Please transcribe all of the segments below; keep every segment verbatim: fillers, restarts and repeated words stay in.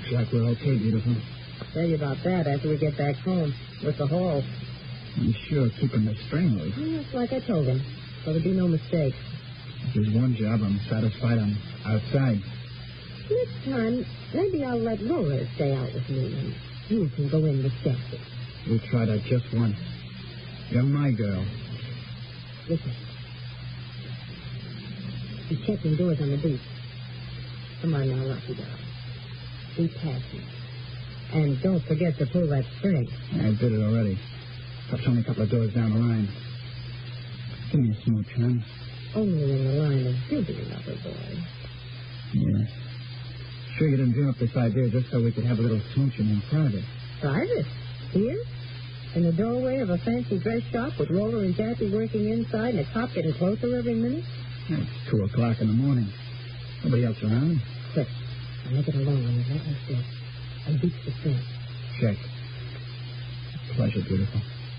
Looks like we're okay, beautiful. I'll tell you about that after we get back home with the haul. You sure keeping the string loose? Well, it's like I told him, so there'll be no mistakes. If there's one job I'm satisfied I'm outside. Next time, maybe I'll let Laura stay out with me, and you can go in with Jessie. We'll try that just once. You're my girl. Listen. Be checking doors on the beach. Come on now, Rocky doll. Be passionate. And don't forget to pull that string. I did it already. That's only a couple of doors down the line. Give me a smooch, hon. Only in the line of duty, lover boy. Yeah. Sure you didn't dream up this idea just so we could have a little smooching in private. Private? Here? In the doorway of a fancy dress shop with Roller and Jackie working inside and a cop getting closer every minute? It's two o'clock in the morning. Nobody else around? Quick. I'll make it alone and let me see. And beat the string. Check. Pleasure, beautiful.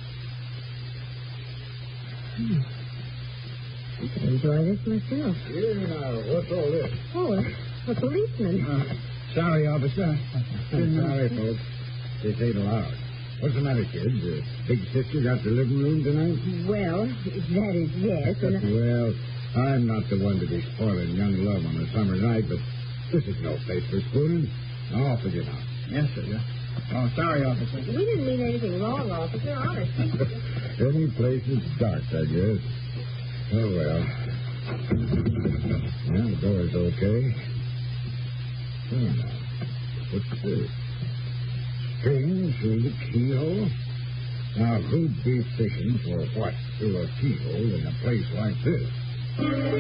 Hmm. I could enjoy this myself. Yeah, now, what's all this? Oh, a, a policeman. Uh, sorry, officer. Sorry, folks. This ain't allowed. What's the matter, kid? The big sister got the living room tonight? Well, that is yes. And I... Well, I'm not the one to be spoiling young love on a summer night, but this is no place for spooning. Off with you now. Yes, sir. Yeah. Oh, sorry, officer. We didn't mean anything wrong, officer, honestly. Any place is dark, I guess. Oh, well. Yeah, the door's okay. Oh, now. What's this? String through the keyhole? Now, who'd be fishing for what through a keyhole in a place like this?